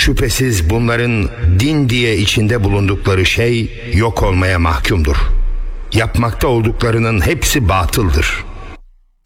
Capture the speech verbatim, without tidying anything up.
Şüphesiz bunların din diye içinde bulundukları şey yok olmaya mahkumdur. Yapmakta olduklarının hepsi batıldır.